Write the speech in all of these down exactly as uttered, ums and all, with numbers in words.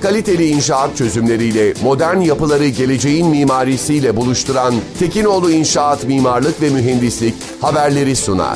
Kaliteli inşaat çözümleriyle modern yapıları geleceğin mimarisiyle buluşturan Tekinoğlu İnşaat Mimarlık ve Mühendislik haberleri sunar.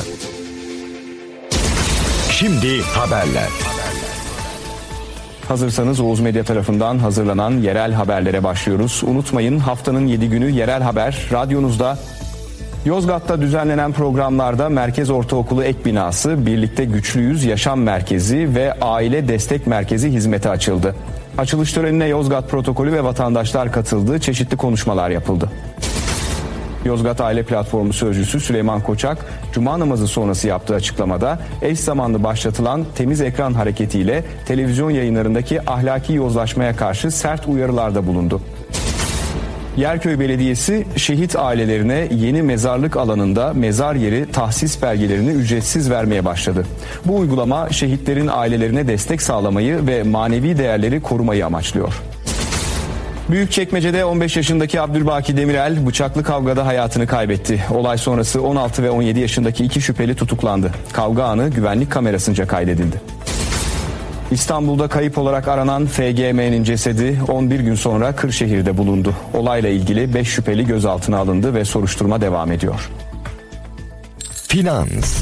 Şimdi haberler. Hazırsanız Oğuz Medya tarafından hazırlanan yerel haberlere başlıyoruz. Unutmayın, haftanın yedi günü yerel haber radyonuzda. Yozgat'ta düzenlenen programlarda Merkez Ortaokulu ek binası, Birlikte Güçlüyüz Yaşam Merkezi ve Aile Destek Merkezi hizmete açıldı. Açılış törenine Yozgat protokolü ve vatandaşlar katıldı, çeşitli konuşmalar yapıldı. Yozgat Aile Platformu Sözcüsü Süleyman Koçak, Cuma namazı sonrası yaptığı açıklamada eş zamanlı başlatılan temiz ekran hareketiyle televizyon yayınlarındaki ahlaki yozlaşmaya karşı sert uyarılarda bulundu. Yerköy Belediyesi şehit ailelerine yeni mezarlık alanında mezar yeri tahsis belgelerini ücretsiz vermeye başladı. Bu uygulama şehitlerin ailelerine destek sağlamayı ve manevi değerleri korumayı amaçlıyor. Büyükçekmece'de on beş yaşındaki Abdülbaki Demirel bıçaklı kavgada hayatını kaybetti. Olay sonrası on altı ve on yedi yaşındaki iki şüpheli tutuklandı. Kavga anı güvenlik kamerasınca kaydedildi. İstanbul'da kayıp olarak aranan F G M'nin cesedi on bir gün sonra Kırşehir'de bulundu. Olayla ilgili beş şüpheli gözaltına alındı ve soruşturma devam ediyor. Finans.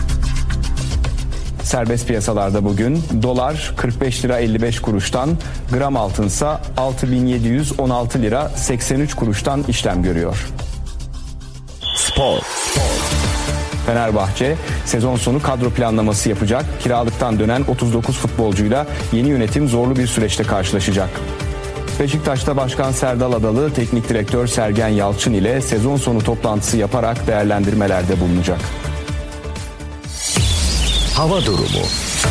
Serbest piyasalarda bugün dolar kırk beş lira elli beş kuruştan, gram altınsa altı bin yedi yüz on altı lira seksen üç kuruştan işlem görüyor. Spor. Fenerbahçe sezon sonu kadro planlaması yapacak. Kiralıktan dönen otuz dokuz futbolcuyla yeni yönetim zorlu bir süreçte karşılaşacak. Beşiktaş'ta Başkan Serdal Adalı, Teknik Direktör Sergen Yalçın ile sezon sonu toplantısı yaparak değerlendirmelerde bulunacak. Hava durumu.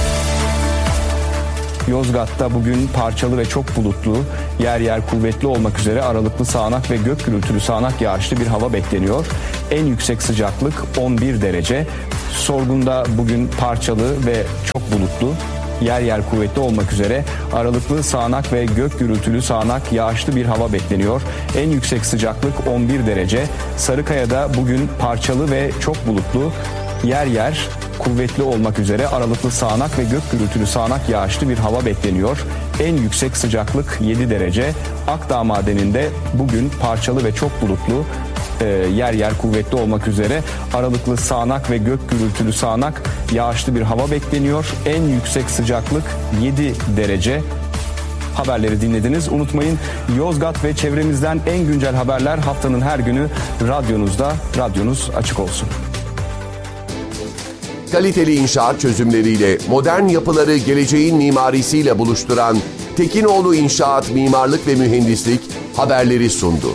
Yozgat'ta bugün parçalı ve çok bulutlu, yer yer kuvvetli olmak üzere aralıklı sağanak ve gök gürültülü sağanak yağışlı bir hava bekleniyor. En yüksek sıcaklık on bir derece. Sorgun'da bugün parçalı ve çok bulutlu, yer yer kuvvetli olmak üzere aralıklı sağanak ve gök gürültülü sağanak yağışlı bir hava bekleniyor. En yüksek sıcaklık on bir derece. Sarıkaya'da bugün parçalı ve çok bulutlu, yer yer kuvvetli olmak üzere aralıklı sağanak ve gök gürültülü sağanak yağışlı bir hava bekleniyor. En yüksek sıcaklık yedi derece. Akdağ Madeni'nde bugün parçalı ve çok bulutlu, e, yer yer kuvvetli olmak üzere aralıklı sağanak ve gök gürültülü sağanak yağışlı bir hava bekleniyor. En yüksek sıcaklık yedi derece. Haberleri dinlediniz. Unutmayın, Yozgat ve çevremizden en güncel haberler haftanın her günü radyonuzda. Radyonuz açık olsun. Kaliteli inşaat çözümleriyle modern yapıları geleceğin mimarisiyle buluşturan Tekinoğlu İnşaat Mimarlık ve Mühendislik haberleri sundu.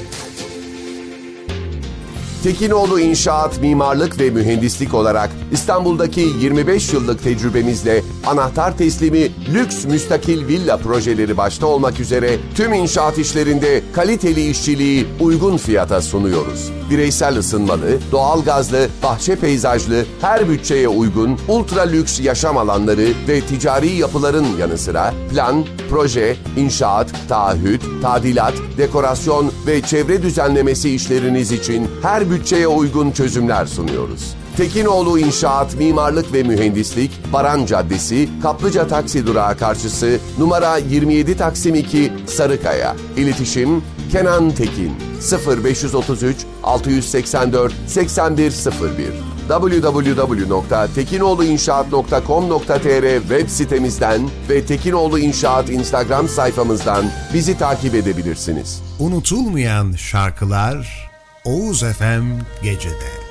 Tekinoğlu İnşaat Mimarlık ve Mühendislik olarak İstanbul'daki yirmi beş yıllık tecrübemizle anahtar teslimi lüks müstakil villa projeleri başta olmak üzere tüm inşaat işlerinde kaliteli işçiliği uygun fiyata sunuyoruz. Bireysel ısınmalı, doğalgazlı, bahçe peyzajlı, her bütçeye uygun ultra lüks yaşam alanları ve ticari yapıların yanı sıra plan, proje, inşaat, taahhüt, tadilat, dekorasyon ve çevre düzenlemesi işleriniz için her bütçeye uygun çözümler sunuyoruz. Tekinoğlu İnşaat Mimarlık ve Mühendislik, Baran Caddesi, Kaplıca Taksi Durağı karşısı, numara yirmi yedi Taksim iki, Sarıkaya. İletişim Kenan Tekin sıfır beş otuz üç altı seksen dört seksen bir sıfır bir double-u double-u double-u nokta tekinoğluinşaat nokta com nokta tr web sitemizden ve Tekinoğlu İnşaat Instagram sayfamızdan bizi takip edebilirsiniz. Unutulmayan şarkılar Oğuz F M Gece'de.